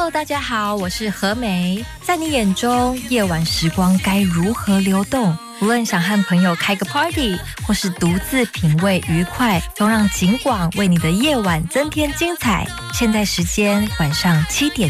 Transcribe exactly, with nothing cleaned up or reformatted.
Hello， 大家好，我是何梅。在你眼中，夜晚时光该如何流动？无论想和朋友开个 party， 或是独自品味愉快，都让景广为你的夜晚增添精彩。现在时间晚上七点